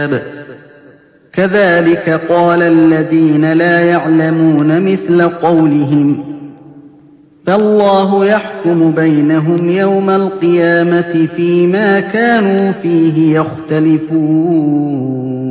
كذلك قال الذين لا يعلمون مثل قولهم فالله يحكم بينهم يوم القيامة فيما كانوا فيه يختلفون